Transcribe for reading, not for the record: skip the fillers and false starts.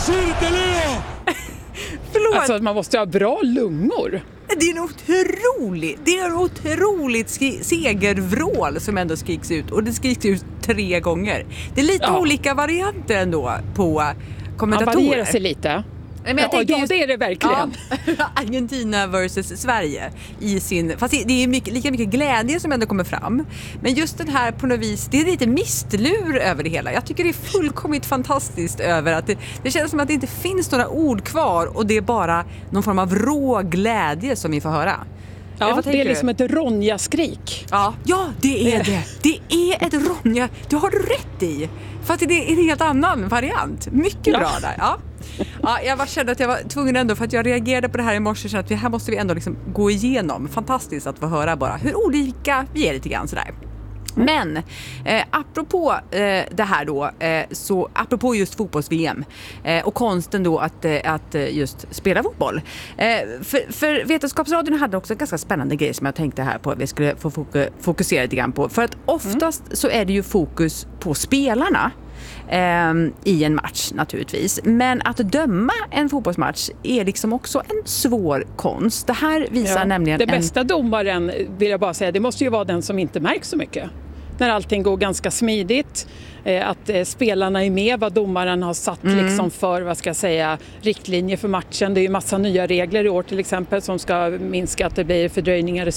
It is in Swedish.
Förlåt. Alltså man måste ha bra lungor. Det är en otroligt segervrål som ändå skriks ut. Och det skriks ut 3 gånger. Det är lite olika varianter ändå på kommentatorer. Man varierar sig lite. Men jag det är det verkligen. Ja, Argentina versus Sverige fast det är lika mycket glädje som ändå kommer fram. Men just den här på något vis, det är lite mistlur över det hela. Jag tycker det är fullkomligt fantastiskt över att det känns som att det inte finns några ord kvar och det är bara någon form av rå glädje som vi får höra. Ja, det är liksom ett Ronja-skrik. Ja, det är det. Det är ett Ronja. Du har rätt i. Fast det är en helt annan variant. Mycket bra där. Ja, jag var kände att jag var tvungen ändå för att jag reagerade på det här i morse så att här måste vi ändå liksom gå igenom. Fantastiskt att få höra bara hur olika vi är lite grann sådär. Men apropå det här då, så apropå just fotbolls-VM och konsten då att just spela fotboll. För Vetenskapsradion hade också en ganska spännande grej som jag tänkte här på att vi skulle få fokusera lite grann på. För att oftast så är det ju fokus på spelarna i en match naturligtvis. Men att döma en fotbollsmatch är liksom också en svår konst. Det här visar nämligen... Det bästa domaren, vill jag bara säga, det måste ju vara den som inte märks så mycket. När allting går ganska smidigt, att spelarna är med, vad domaren har satt liksom för, vad ska jag säga, riktlinjer för matchen. Det är ju massa nya regler i år till exempel som ska minska att det blir fördröjningar